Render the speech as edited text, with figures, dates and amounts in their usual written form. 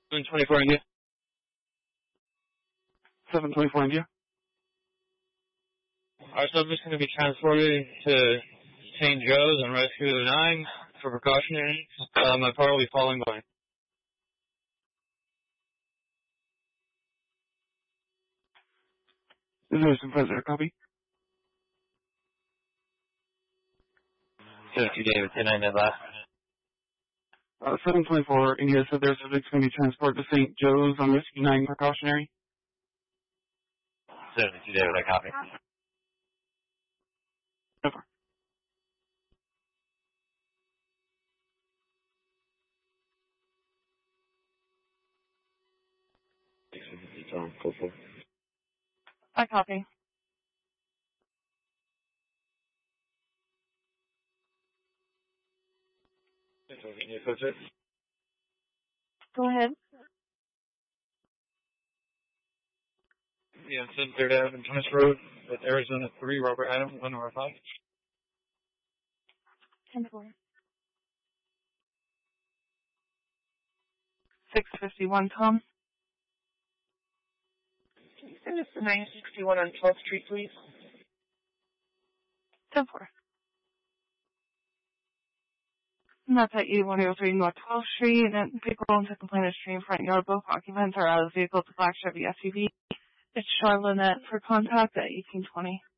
724 India. 724 India. Our subject's going to be transported to St. Joe's on Rescue 9 for precautionary. My part will be following by. Is there a supervisor? Copy. 52 David, 10-9 dead last. 724 India said their subject's going to be transported to St. Joe's on Rescue 9 precautionary. 72 David, I copy. Over. I copy. Go ahead. Yeah, 3rd Avenue, Thomas Road, with Arizona 3, Robert Adams, 105. 10-4. 651, Tom. Can you send us to 961 on 12th Street, please? 10-4. And that's at 8103 North 12th Street, and vehicle on second plane of stream front yard. Both occupants are out of the vehicle. It's a black Chevy SUV. It's Charlotte for contact at 1820.